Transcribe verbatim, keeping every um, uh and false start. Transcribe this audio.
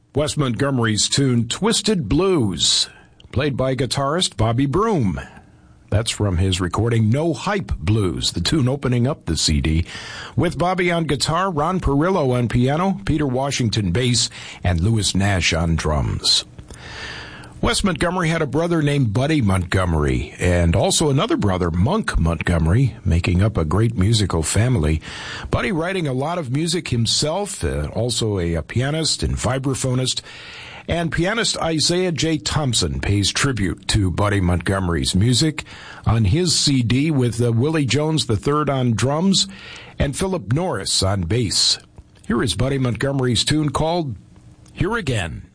Wes Montgomery's tune Twisted Blues, played by guitarist Bobby Broom. That's from his recording No Hype Blues, the tune opening up the C D, with Bobby on guitar, Ron Perillo on piano, Peter Washington bass, and Louis Nash on drums. Wes Montgomery had a brother named Buddy Montgomery, and also another brother, Monk Montgomery, making up a great musical family. Buddy writing a lot of music himself, uh, also a, a pianist and vibraphonist. And pianist Isaiah J. Thompson pays tribute to Buddy Montgomery's music on his C D with uh, Willie Jones the third on drums and Philip Norris on bass. Here is Buddy Montgomery's tune called Here Again.